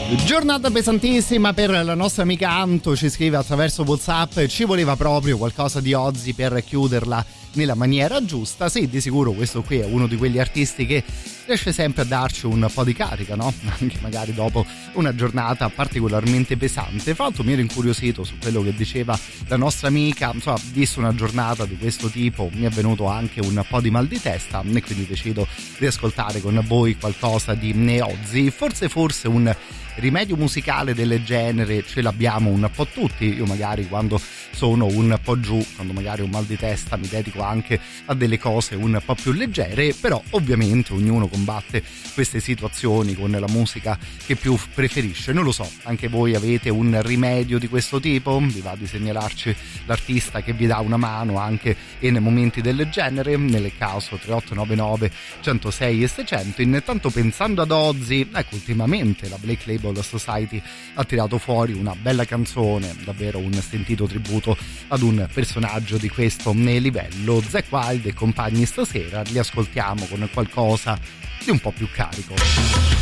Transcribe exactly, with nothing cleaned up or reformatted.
Giornata pesantissima per la nostra amica Anto, ci scrive attraverso WhatsApp, ci voleva proprio qualcosa di Ozzy per chiuderla nella maniera giusta. Sì, di sicuro questo qui è uno di quegli artisti che riesce sempre a darci un po' di carica, no? Anche magari dopo una giornata particolarmente pesante. Fra l'altro mi ero incuriosito su quello che diceva la nostra amica, insomma, visto una giornata di questo tipo mi è venuto anche un po' di mal di testa e quindi decido di ascoltare con voi qualcosa di Ozzy. Forse forse un rimedio musicale del genere ce l'abbiamo un po' tutti. Io magari quando sono un po' giù, quando magari ho un mal di testa, mi dedico anche a delle cose un po' più leggere, però ovviamente ognuno combatte queste situazioni con la musica che più preferisce. Non lo so, anche voi avete un rimedio di questo tipo? Vi va di segnalarci l'artista che vi dà una mano anche in momenti del genere? Nel caso tre otto nove nove uno zero sei e seicento. Intanto, pensando ad Ozzy, ecco, ultimamente la Black Label Society ha tirato fuori una bella canzone, davvero un sentito tributo ad un personaggio di questo livello. Zakk Wylde e compagni stasera li ascoltiamo con qualcosa di un po' più carico.